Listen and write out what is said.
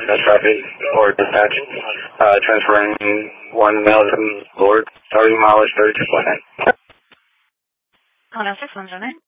traffic or dispatch, transferring 1 male to Lord, starting mileage 32.9. Oh, no, 619.